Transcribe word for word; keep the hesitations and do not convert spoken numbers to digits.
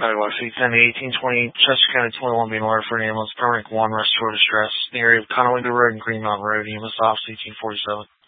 Washington, ten eighteen twenty, Chester County twenty-one being ordered for an ambulance, permanent one, restore distress, in the area of Conowingo Road and Green Mountain Road, E M S Office eighteen forty-seven.